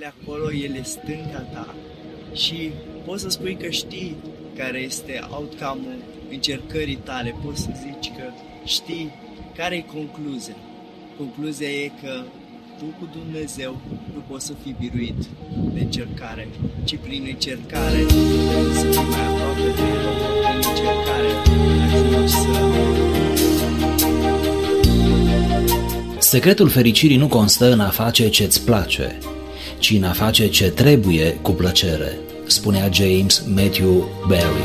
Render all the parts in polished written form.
acolo, El e stânga ta și poți să spui că știi care este outcome-ul încercării tale, poți să zici că știi care e concluzia. Concluzia e că tu cu Dumnezeu nu poți să fii biruit de încercare, ci prin încercare să fii mai aproape de El, prin încercare ajungi Secretul fericirii nu constă în a face ce-ți place, ci în a face ce trebuie cu plăcere, spunea James Matthew Barry.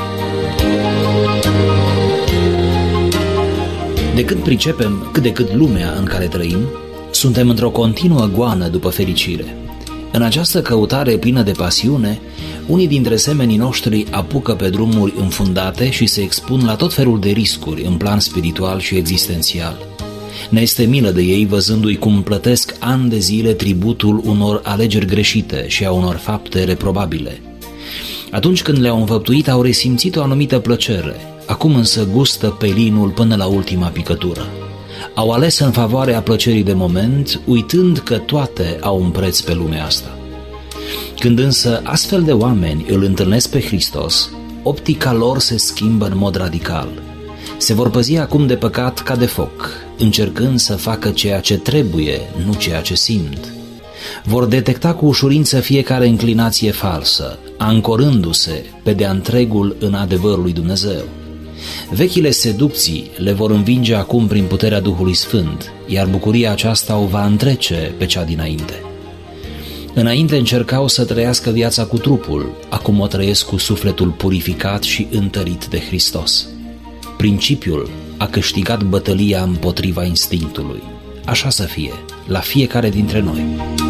De când pricepem cât de cât lumea în care trăim, suntem într-o continuă goană după fericire. În această căutare plină de pasiune, unii dintre semenii noștri apucă pe drumuri înfundate și se expun la tot felul de riscuri în plan spiritual și existențial. Ne este milă de ei văzându-i cum plătesc ani de zile tributul unor alegeri greșite și a unor fapte reprobabile. Atunci când le-au înfăptuit, au resimțit o anumită plăcere, acum însă gustă pelinul până la ultima picătură. Au ales în favoarea plăcerii de moment, uitând că toate au un preț pe lumea asta. Când însă astfel de oameni îl întâlnesc pe Hristos, optica lor se schimbă în mod radical. Se vor păzi acum de păcat ca de foc, încercând să facă ceea ce trebuie, nu ceea ce simt. Vor detecta cu ușurință fiecare înclinație falsă, ancorându-se pe de-a întregul în adevărul lui Dumnezeu. Vechile seducții le vor învinge acum prin puterea Duhului Sfânt, iar bucuria aceasta o va întrece pe cea dinainte. Înainte încercau să trăiască viața cu trupul, acum o trăiesc cu sufletul purificat și întărit de Hristos. Principiul a câștigat bătălia împotriva instinctului. Așa să fie, la fiecare dintre noi.